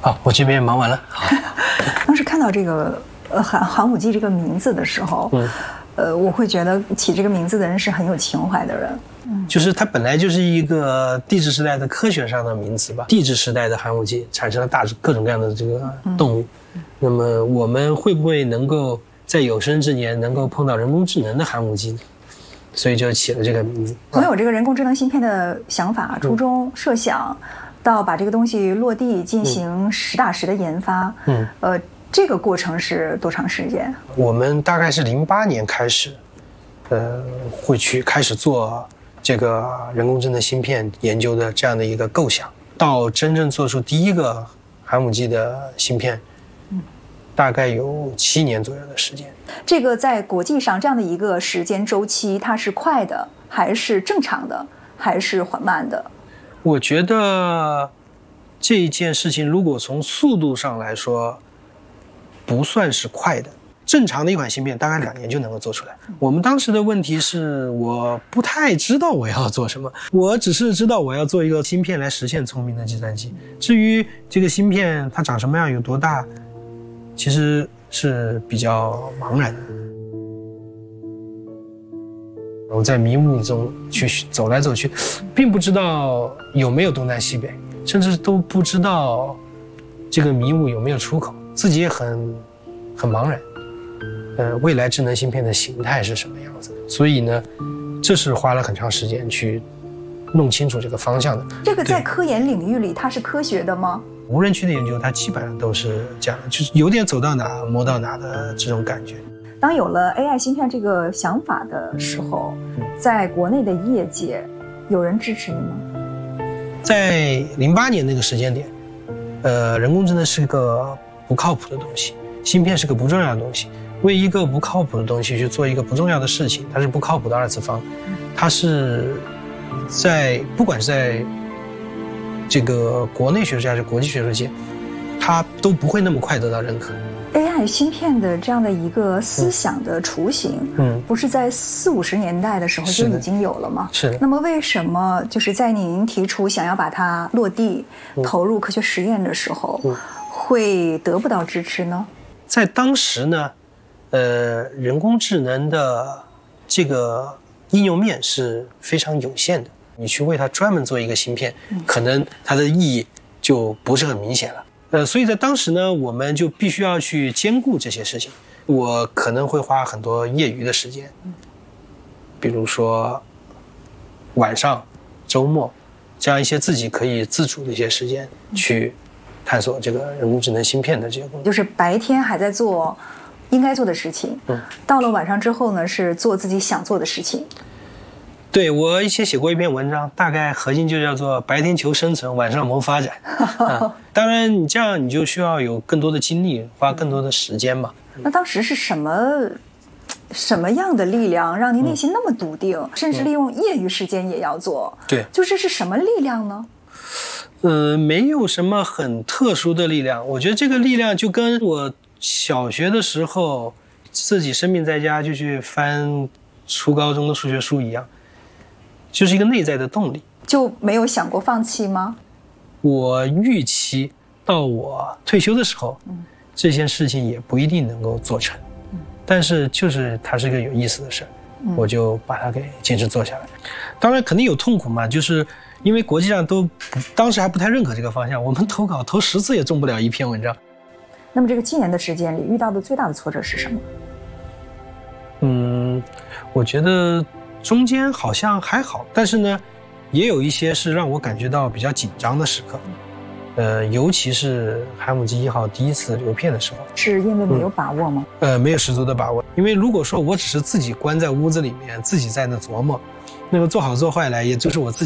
好，我这边忙完了。 当时看到这个寒武纪这个名字的时候，我会觉得起这个名字的人是很有情怀的人。 就是它本来就是一个地质时代的科学上的名词吧。地质时代的寒武纪产生了各种各样的这个动物，那么我们会不会能够在有生之年能够碰到人工智能的寒武纪呢？所以就起了这个名字。 从有这个人工智能芯片的想法、初衷、设想，到把这个东西落地进行实打实的研发，这个过程是多长时间？ 我们大概是08年开始，会去开始做这个人工智能芯片研究的这样的一个构想，到真正做出第一个寒武纪的芯片，大概有7年左右的时间。 这个在国际上这样的一个时间周期，它是快的，还是正常的，还是缓慢的？ 我觉得这一件事情，如果从速度上来说，不算是快的。正常的一款芯片大概2年就能够做出来。我们当时的问题是，我不太知道我要做什么，我只是知道我要做一个芯片来实现聪明的计算机。至于这个芯片它长什么样、有多大，其实是比较茫然的。我在迷雾中去走来走去，并不知道有没有东南西北，甚至都不知道这个迷雾有没有出口，自己也很茫然。未来智能芯片的形态是什么样子？所以呢，这是花了很长时间去弄清楚这个方向的。 这个在科研领域里，它是科学的吗？ 无人区的研究，它基本上都是这样的，就是有点走到哪摸到哪的这种感觉。 当有了 AI 芯片这个想法的时候，在国内的业界，有人支持你吗？ 在08年那个时间点，人工智能是个不靠谱的东西，芯片是个不重要的东西。为一个不靠谱的东西去做一个不重要的事情，它是不靠谱的二次方，它是不管是在这个国内学术界还是国际学术界，它都不会那么快得到认可。 AI 芯片的这样的一个思想的雏形，不是在40、50年代的时候就已经有了吗？ 是的。 那么为什么就是在您提出想要把它落地、投入科学实验的时候，会得不到支持呢？ 在当时呢，人工智能的这个应用面是非常有限的，你去为它专门做一个芯片，可能它的意义就不是很明显了。所以在当时呢，我们就必须要去兼顾这些事情。我可能会花很多业余的时间，比如说晚上、周末，这样一些自己可以自主的一些时间去探索这个人工智能芯片的这个工作。 就是白天还在做应该做的事情，到了晚上之后呢，是做自己想做的事情。 对，我以前写过一篇文章，大概核心就叫做白天求生存，晚上谋发展。当然你这样你就需要有更多的精力，花更多的时间嘛。 那当时是什么样的力量让您内心那么笃定，甚至利用业余时间也要做？ 对， 就这是什么力量呢？ 没有什么很特殊的力量。我觉得这个力量就跟我小学的时候自己生病在家就去翻初高中的数学书一样，就是一个内在的动力。 就没有想过放弃吗？我预期到我退休的时候，这件事情也不一定能够做成，但是就是它是一个有意思的事儿，我就把它给坚持做下来。当然肯定有痛苦嘛，就是因为国际上当时还不太认可这个方向，我们投稿投10次也中不了一篇文章。 那么这个7年的时间里遇到的最大的挫折是什么？ 我觉得中间好像还好，但是呢也有一些是让我感觉到比较紧张的时刻。尤其是寒武纪1号第一次流片的时候。是因为没有把握吗？没有十足的把握。因为如果说我只是自己关在屋子里面，自己在那琢磨，那个做好做坏来，也就是我自己